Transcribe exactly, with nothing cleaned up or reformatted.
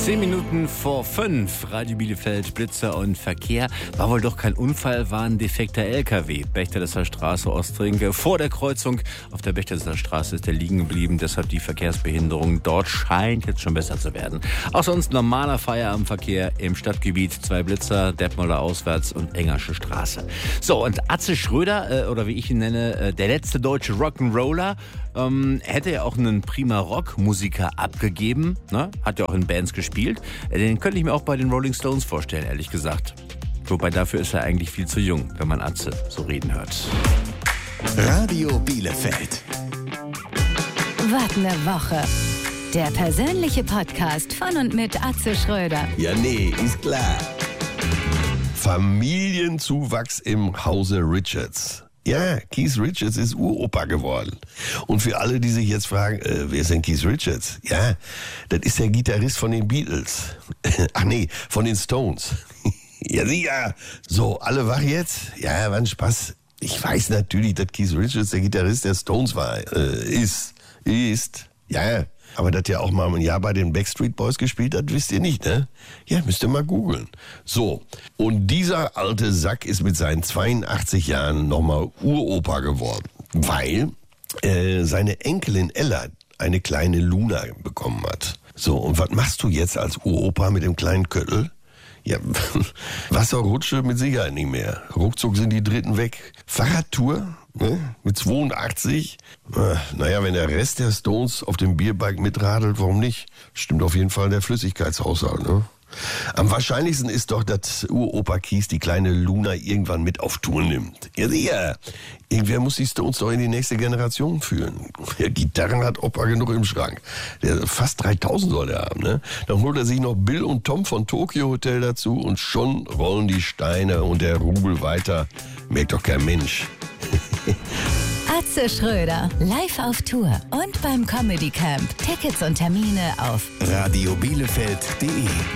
Zehn Minuten vor fünf, Radio Bielefeld, Blitzer und Verkehr. War wohl doch kein Unfall, war ein defekter L K W. Bechtelisser Straße, Ostring. Vor der Kreuzung auf der Bechtelisser Straße ist er liegen geblieben. Deshalb die Verkehrsbehinderung dort scheint jetzt schon besser zu werden. Auch sonst normaler Feierabendverkehr im Stadtgebiet. Zwei Blitzer, Detmolder auswärts und Engersche Straße. So, und Atze Schröder, äh, oder wie ich ihn nenne, äh, der letzte deutsche Rock'n'Roller, ähm, hätte ja auch einen prima Rockmusiker abgegeben. Ne? Hat ja auch in Bands gespielt. Den könnte ich mir auch bei den Rolling Stones vorstellen, ehrlich gesagt. Wobei dafür ist er eigentlich viel zu jung, wenn man Atze so reden hört. Radio Bielefeld. Was ne Woche. Der persönliche Podcast von und mit Atze Schröder. Ja, nee, ist klar. Familienzuwachs im Hause Richards. Ja, Keith Richards ist Uropa geworden. Und für alle, die sich jetzt fragen, äh, wer ist denn Keith Richards? Ja, das ist der Gitarrist von den Beatles. Ach nee, von den Stones. Ja, sicher. So, alle wach jetzt? Ja, war ein Spaß. Ich weiß natürlich, dass Keith Richards der Gitarrist der Stones war. Äh, ist. Ist. Ja, aber dass der auch mal ein Jahr bei den Backstreet Boys gespielt hat, wisst ihr nicht, ne? Ja, müsst ihr mal googeln. So, und dieser alte Sack ist mit seinen zweiundachtzig Jahren nochmal Uropa geworden, weil äh, seine Enkelin Ella eine kleine Luna bekommen hat. So, und was machst du jetzt als Uropa mit dem kleinen Köttel? Ja, Wasserrutsche mit Sicherheit nicht mehr. Ruckzuck sind die Dritten weg. Fahrradtour, ne? Mit zweiundachtzig. Äh, naja, wenn der Rest der Stones auf dem Bierbike mitradelt, warum nicht? Stimmt auf jeden Fall der Flüssigkeitshaushalt, ne? Am wahrscheinlichsten ist doch, dass Uropa Keith die kleine Luna irgendwann mit auf Tour nimmt. Ja, sicher. Irgendwer muss die Stones doch in die nächste Generation führen. Ja, Gitarren hat Opa genug im Schrank. Der, fast dreitausend soll er haben, ne? Dann holt er sich noch Bill und Tom von Tokyo Hotel dazu und schon rollen die Steine und der Rubel weiter. Merkt doch kein Mensch. Atze Schröder, live auf Tour und beim Comedy Camp. Tickets und Termine auf radio bielefeld punkt de